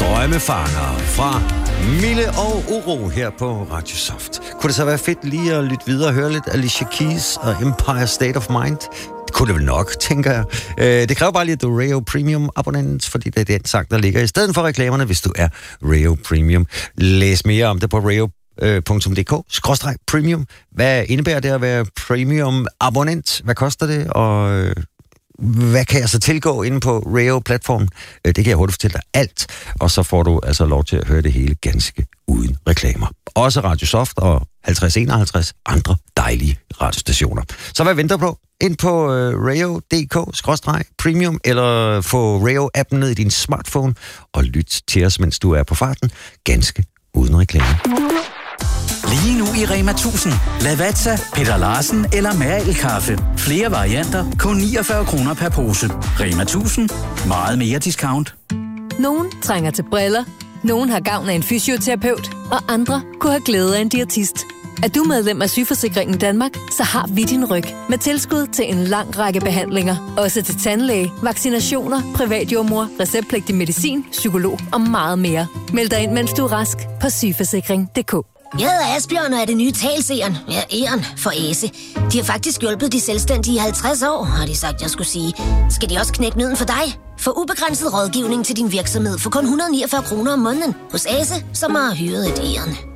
Drømmefanger fra Mille og Uro her på Radio Soft. Kunne det så være fedt lige at lytte videre og høre lidt Alicia Keys og Empire State of Mind? Det kunne det vel nok, tænker jeg. Det kræver bare lige, at du er Rayo Premium abonnent, fordi det er den sang, der ligger i stedet for reklamerne, hvis du er Rayo Premium. Læs mere om det på rayo.dk/premium. Hvad indebærer det at være premium abonnent? Hvad koster det? Og hvad kan jeg så tilgå inde på Rayo-platformen? Det kan jeg hurtigt fortælle dig alt, og så får du altså lov til at høre det hele ganske uden reklamer. Også Radio Soft og 5051 andre dejlige radiostationer. Så hvad venter du på? Ind på rayo.dk/premium eller få Rayo-appen ned i din smartphone og lyt til os, mens du er på farten, ganske uden reklame. Lige nu i Rema 1000. Lavazza, Peter Larsen eller Mærel-kaffe. Flere varianter, kun 49 kroner per pose. Rema 1000. Meget mere discount. Nogen trænger til briller, nogen har gavn af en fysioterapeut, og andre kunne have glæde af en diætist. Er du medlem af Sygeforsikringen Danmark, så har vi din ryg med tilskud til en lang række behandlinger. Også til tandlæge, vaccinationer, privatjordmor, receptpligtig medicin, psykolog og meget mere. Meld dig ind, mens du er rask på sygeforsikring.dk. Jeg hedder Asbjørn og er det nye talseren. Ja, Eren for Æse. De har faktisk hjulpet de selvstændige i 50 år, har de sagt, jeg skulle sige. Skal de også knække nødden for dig? Få ubegrænset rådgivning til din virksomhed for kun 149 kroner om måneden hos Æse, som har hyret et Eren.